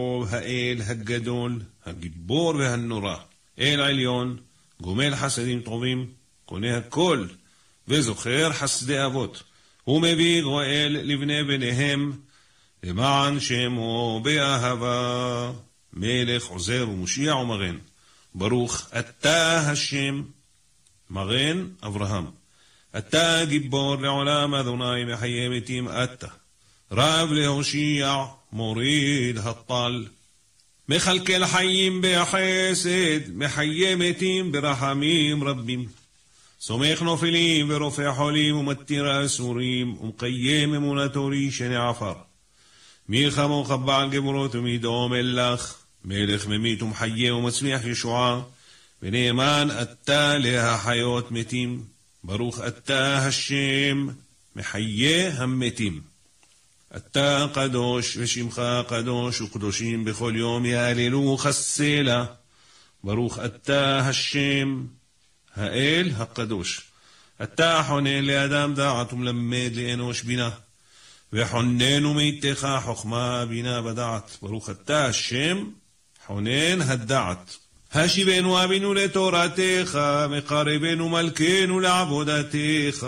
האל הגדול, הגיבור והנורא, אל עליון, גומל חסדים טובים, קונה הכל, וזוכר חסדי אבות. הוא מביא גואל לבני בניהם, למען שמו באהבה. מלך עוזר ומושיע ומגן. ברוך אתה השם, מגן אברהם. אתה גיבור לעולם, אדוני מחיי מתים אתה. רב להושיע, מוריד הטל. מחלקל חיים בחסד, מחיי מתים ברחמים רבים. סומך נופלים ורופא חולים ומתיר אסורים, ומקיים אמונתו רישני עפר. מי כמוך בעל גבורות ומידו מלך, מלך ממית ומחיה ומצמיח ישועה, ונאמן אתה להחיות מתים. ברוך אתה השם, מחיה המתים. אתה קדוש ושמך קדוש, וקדושים בכל יום יהללו חסלה. ברוך אתה השם, האל הקדוש. אתה חונן לאדם דעת ומלמד לאנוש בינה, וחוננו מאיתך חוכמה בינה בדעת. ברוך אתה השם, חונן הדעת. השיבנו אבינו לתורתך, מקרבנו מלכנו לעבודתך,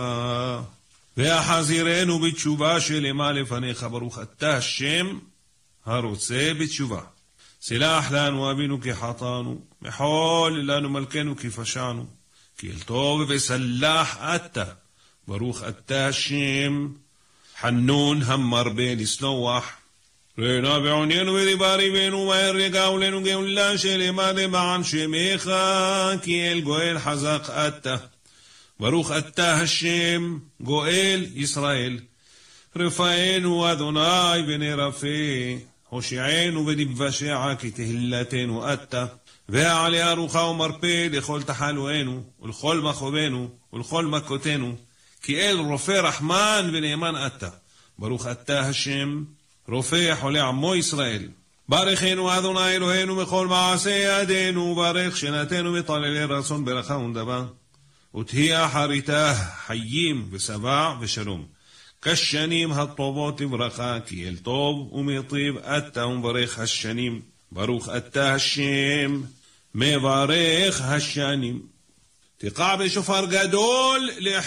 והחזירנו בתשובה שלמה לפניך. ברוך אתה השם, הרוצה בתשובה. סלח לנו אבינו כי חטאנו, מחול לנו מלכנו כי פשענו, כי אל טוב וסלח אתה. ברוך אתה השם, חנון המרבה לסלוח. ראינו בעוניינו ודיבריבנו, מהר יגעו לנו גאולה שלמה למען שמך, כי אל גואל חזק אתה. ברוך אתה השם, גואל ישראל. רפאנו אדוני ונרפא, הושיענו ונבשע, כי תהילתנו אתה. והעלי ארוחה ומרפא לכל תחלואנו, ולכל מכאובנו, ולכל מכותנו, כי אל רופא רחמן ונאמן אתה. ברוך אתה השם, רופא חולי עמו ישראל. ברכנו אדוני אלוהינו מכל מעשה ידינו, ברך שנתנו מטללי רצון ברכה ונדבה, ותהיה אחריתה חיים ושבע ושלום, כשנים הטובות לברכה, כי אל טוב ומטיב אתה ומברך השנים. ברוך אתה השם, מברך השנים. תקע בשופר גדול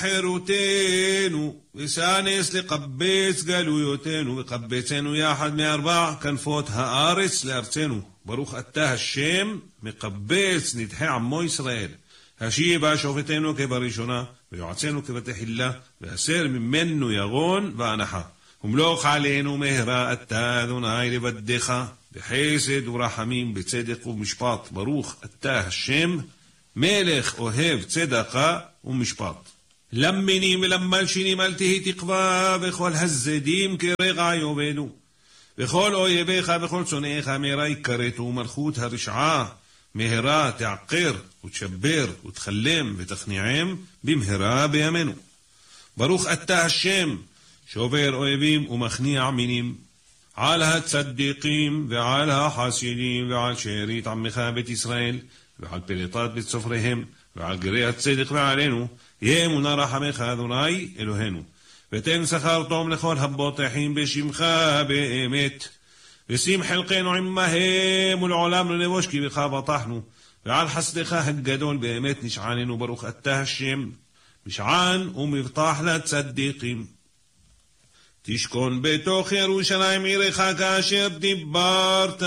לחירותנו, וסנס לקבץ גלויותנו, וקבצנו יחד מארבע כנפות הארץ לארצנו. ברוך אתה השם, מקבץ נדחי עמו ישראל. השיבה שופטנו כבראשונה, ויועצנו כבתחילה, והסר ממנו ירון ואנחה. ומלוך עלינו מהרה אתה אדוני לבדך, בחסד ורחמים, בצדק ובמשפט. ברוך אתה השם, מלך אוהב צדקה ומשפט. למנים ולמלשינים אל תהי תקווה, וכל הזדים כרגע יובנו, וכל אויביך וכל צונאיך מהרה יקרתו, ומלכות הרשעה מהרה תעקר ותשבר ותחלם ותכניעם במהרה בימינו. ברוך אתה השם, שובר אויבים ומכניע מינים, על הצדיקים ועל החסידים ועל שארית עמך בית ישראל, ועל פליטת בית סופריהם, ועל גרי הצדק ועלינו, יהיה אמונה רחמך אדוני אלוהינו. ותן שכר טוב לכל הבוטחים בשמך באמת, ושים חלקנו עמהם ולעולם לא נבוש, כי בך בטחנו, ועל חסדך הגדול באמת נשעננו. ברוך אתה השם, משען ומבטח לצדיקים. תשכון בתוך ירושלים עירך כאשר דיברת,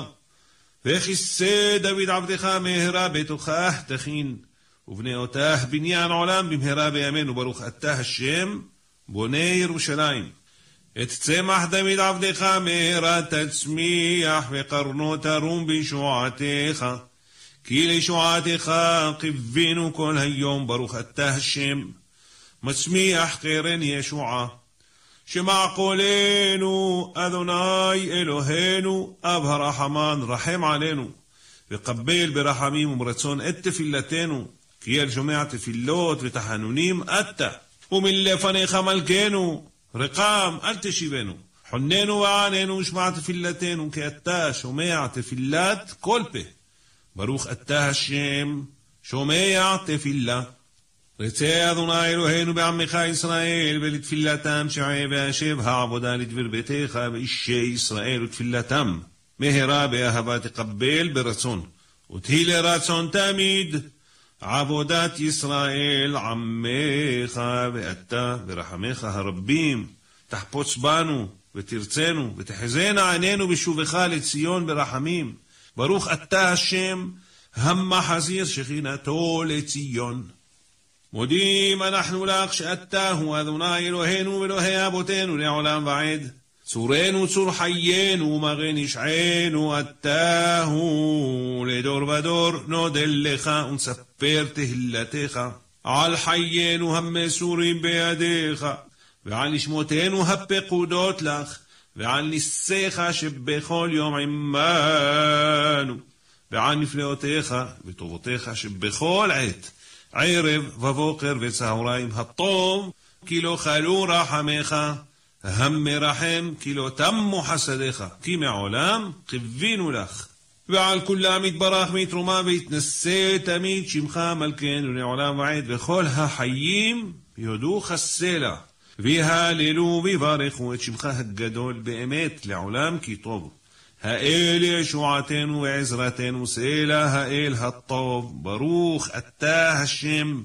וכיסא דוד עבדך מהרה בתוכך תכין, ובני אותך בניין עולם במהרה בימינו. ברוך אתה השם, בונה ירושלים. את צמח דוד עבדך מהרה תצמיח, וקרנו תרום בישועתך, כי לישועתך קיווינו כל היום. ברוך אתה השם, מצמיח קרן ישועה. שמע קולנו אדוני אלוהינו, אב הרחמן, רחם עלינו, וקבל ברחמים ומרצון את תפילתנו, כי אל שומע תפילות ותחנונים אתה. ומלפניך מלכנו, רקם אל תשיבנו, חוננו ועננו ושמע תפילתנו, כי אתה שומע תפילת כל פה. ברוך אתה השם, שומע תפילה. רצה אדוני אלוהינו בעמך ישראל, ולתפילתם שעי והשב העבודה לדבר ביתך ואישי ישראל ותפילתם, מהרה באהבה תקבל ברצון, ותהי לרצון תמיד, עבודת ישראל עמך, ואתה ברחמך הרבים, תחפוץ בנו ותרצנו, ותחזנה עינינו בשובך לציון ברחמים. ברוך אתה השם, המחזיר שכינתו לציון. מודים אנחנו לך שאתה הוא אדוני אלוהינו ואלוהי אבותינו לעולם ועד. צורנו צור חיינו ומראה נשענו, אתה הוא לדור ודור נודל לך ונספר תהילתך. על חיינו המסורים בידיך, ועל נשמותינו הפקודות לך, ועל ניסיך שבכל יום עמנו, ועל נפלאותיך וטובותיך שבכל עת, ערב ובוקר וצהריים, הטוב כי לא חלו רחמך, המרחם כי לא תמו חסדיך, כי מעולם חיווינו לך. ועל כולם יתברך מתרומה ויתנשא תמיד שמך מלכנו לעולם ועד, וכל החיים יודו חסלה ויהללו ויברכו את שמך הגדול באמת לעולם כי טוב. האל ישועתנו ועזרתנו, סלע האל הטוב, ברוך אתה השם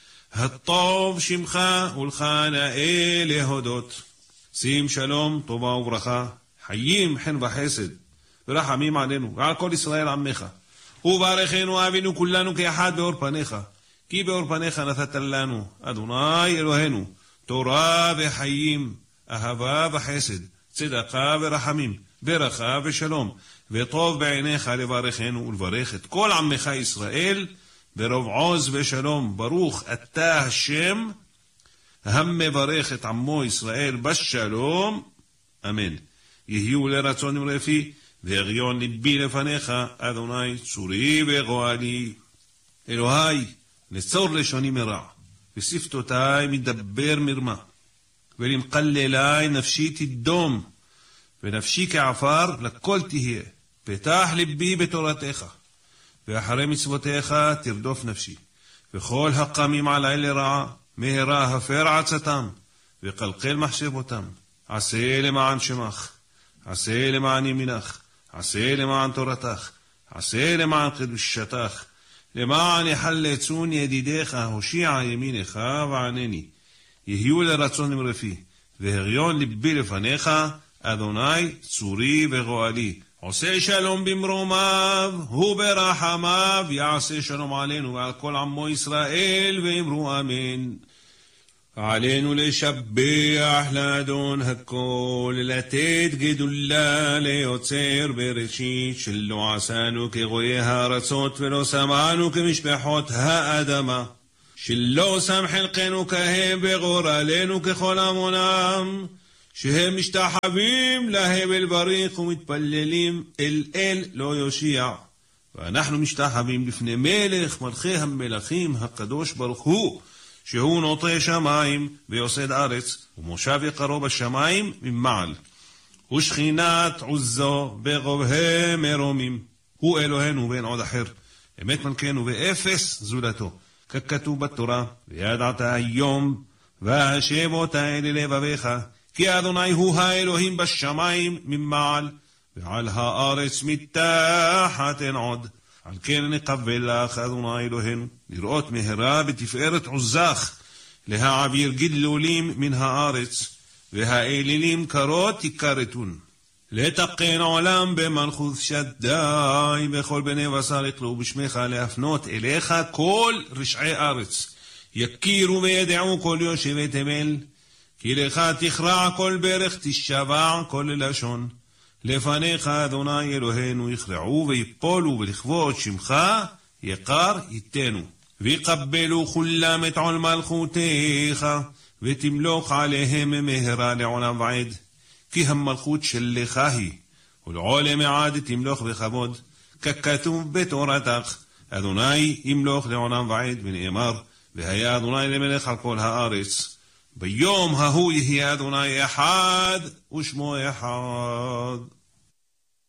הטוב שמך ולך נאה להודות. שים שלום טובה וברכה, חיים חן וחסד ורחמים עלינו ועל כל ישראל עמך, וברכנו אבינו כולנו כאחד באור פניך, כי באור פניך נתת לנו אדוני אלוהינו תורה וחיים, אהבה וחסד, צדקה ורחמים, ברכה ושלום, וטוב בעיניך לברכנו ולברך את כל עמך ישראל ברוב עוז ושלום. ברוך אתה השם המברך את עמו ישראל בשלום, אמן. יהיו לרצון ולפי והריון ליבי לפניך, אדוני צורי וגואלי. אלוהי נצור לשוני מרע, ושפתותי מדבר מרמה, ולמקללי נפשי תדום, ונפשי כעפר לכל תהיה. פתח ליבי בתורתך, ואחרי מצוותיך תרדוף נפשי. וכל הקמים עלי לרעה, מהרה הפר עצתם, וקלקל מחשבותם. עשה למען שמך, עשה למען ימינך, עשה למען תורתך, עשה למען קדושתך, למען יחלצון ידידיך, הושיע ימינך וענני. יהיו לרצון מרפי, והריון ליבי לפניך, אדוני צורי וגואלי. עושה שלום במרומיו וברחמיו, יעשה שלום עלינו ועל כל עמו ישראל, ואמרו אמן. עלינו לשבח לאדון הכל, לתת גדולה ליוצר בראשית, שלא עשנו כגויי הארצות ולא שמענו כמשפחות האדמה, שלא שם חלקנו כהם בגורלנו ככל המונם, שהם משתחווים להבל בריך ומתפללים אל אל לא יושיע. ואנחנו משתחווים לפני מלך מלכי המלכים הקדוש ברוך הוא, שהוא נוטה שמיים ויוסד ארץ, ומושב יקרו בשמיים ממעל, ושכינת עוזו בגובהי מרומים. הוא אלוהינו ואין עוד אחר, אמת מלכנו ואפס זולתו, ככתוב בתורה, וידעת היום והשב אותה אל לבביך, כי אדוני הוא האלוהים בשמיים ממעל, ועל הארץ מתחת אין עוד. על כן נקבל לך אדוני אלוהינו, לראות מהרה בתפארת עוזך, להעביר גדלולים מן הארץ, והאלילים קרות יכרתון, לתקן עולם במלכות שדי, וכל בני בשר יקראו בשמך, להפנות אליך כל רשעי ארץ, יכירו וידעו כל יושבי תבל, כי לך תכרע כל ברך, תשבע כל לשון. לפניך אדוני אלוהינו יכרעו ויפולו, ולכבוד שמך יקר ייתנו. ויקבלו כולם את עול מלכותך, ותמלוך עליהם מהרה לעולם ועד. כי המלכות שלך היא, ולעולם מעד תמלוך בכבוד, ככתוב בתורתך, אדוני ימלוך לעולם ועד, ונאמר, והיה אדוני למלך על כל הארץ. ביום ההוא יהיה אדוני אחד ושמו אחד.